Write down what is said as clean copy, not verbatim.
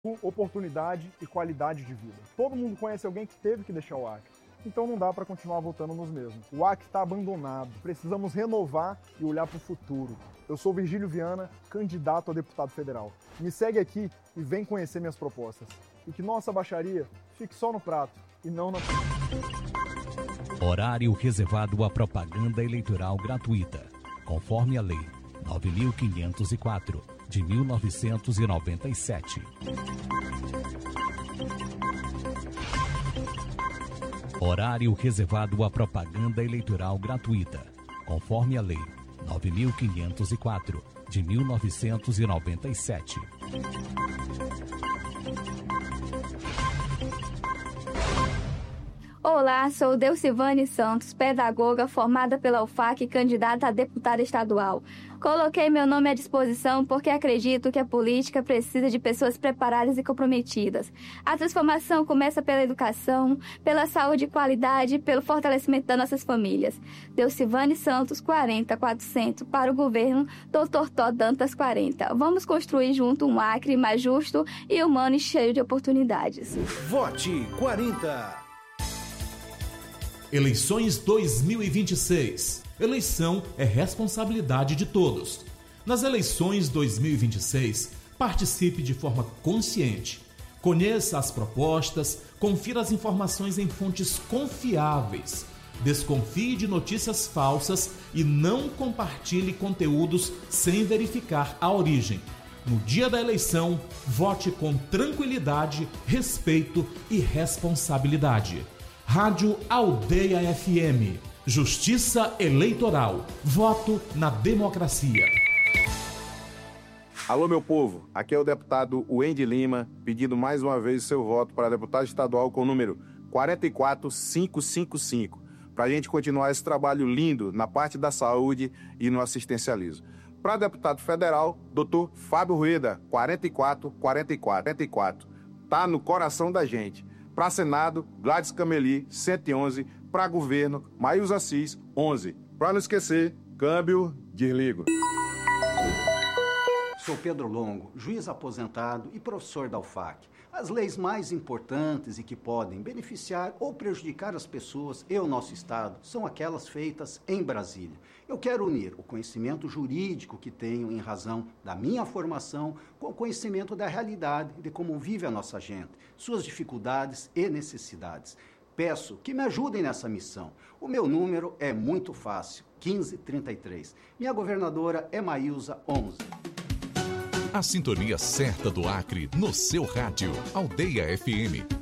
oportunidade e qualidade de vida. Todo mundo conhece alguém que teve que deixar o Acre. Então não dá para continuar votando nos mesmos. O Acre está abandonado. Precisamos renovar e olhar para o futuro. Eu sou Virgílio Viana, candidato a deputado federal. Me segue aqui e vem conhecer minhas propostas. E que nossa baixaria fique só no prato e não na... Horário reservado à propaganda eleitoral gratuita, conforme a Lei 9.504, de 1997. Horário reservado à propaganda eleitoral gratuita, conforme a Lei 9.504, de 1997. Olá, sou Delcivane Santos, pedagoga formada pela UFAC e candidata a deputada estadual. Coloquei meu nome à disposição porque acredito que a política precisa de pessoas preparadas e comprometidas. A transformação começa pela educação, pela saúde e qualidade, pelo fortalecimento das nossas famílias. Delcivane Santos, 40400, para o governo Dr. Tó Dantas 40. Vamos construir junto um Acre mais justo e humano e cheio de oportunidades. Vote 40. Eleições 2026. Eleição é responsabilidade de todos. Nas eleições 2026, participe de forma consciente. Conheça as propostas, confira as informações em fontes confiáveis. Desconfie de notícias falsas e não compartilhe conteúdos sem verificar a origem. No dia da eleição, vote com tranquilidade, respeito e responsabilidade. Rádio Aldeia FM. Justiça Eleitoral. Voto na democracia. Alô, meu povo. Aqui é o deputado Wendy Lima, pedindo mais uma vez o seu voto para deputado estadual com o número 44555, para a gente continuar esse trabalho lindo na parte da saúde e no assistencialismo. Para deputado federal, Dr. Fábio Rueda, 4444. Tá no coração da gente. Para Senado, Gladys Cameli, 111. Para governo, Maílson Assis, 11. Para não esquecer, câmbio, desligo. Sou Pedro Longo, juiz aposentado e professor da UFAC. As leis mais importantes e que podem beneficiar ou prejudicar as pessoas e o nosso Estado são aquelas feitas em Brasília. Eu quero unir o conhecimento jurídico que tenho em razão da minha formação com o conhecimento da realidade de como vive a nossa gente, suas dificuldades e necessidades. Peço que me ajudem nessa missão. O meu número é muito fácil, 1533. Minha governadora é Maílza, 11. A sintonia certa do Acre no seu rádio. Aldeia FM.